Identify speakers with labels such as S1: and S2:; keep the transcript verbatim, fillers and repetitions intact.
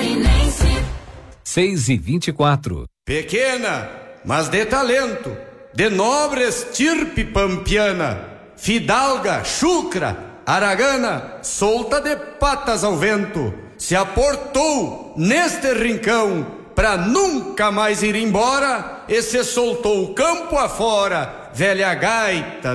S1: Catarinense.
S2: seis e vinte e quatro.
S3: Pequena, mas de talento, de nobre estirpe pampiana, fidalga, chucra, aragana, solta de patas ao vento, se aportou neste rincão pra nunca mais ir embora e se soltou campo afora, velha gaita